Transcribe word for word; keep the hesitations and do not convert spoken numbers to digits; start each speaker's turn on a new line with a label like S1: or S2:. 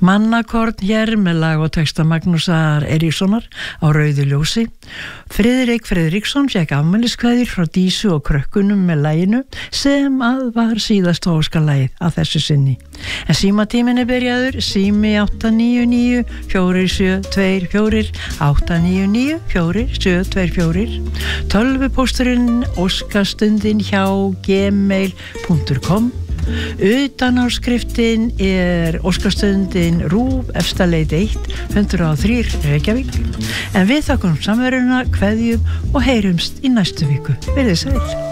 S1: Mannakorn hér með lag og texta Magnúsar Eiríkssonar á rauðu ljósi. Friðrik Friðriksson fékk afmæliskveðjur frá Dísu og krökkunum með laginu sem að var síðast óskalagið að þessu sinni. En símatíminn er byrjaður, sími átta níu níu fjögur sjö tvö fjögur, átta níu níu fjögur sjö tvö fjögur, tölvupósturinn óskastundin hjá gmail punktur com. Utan á skriftin er óskastundin RÚV Efstaleiti eitt hundrað og þrír Reykjavík. En við þakkum samveruna, kveðjum og heyrumst í næstu viku. Verið sæl.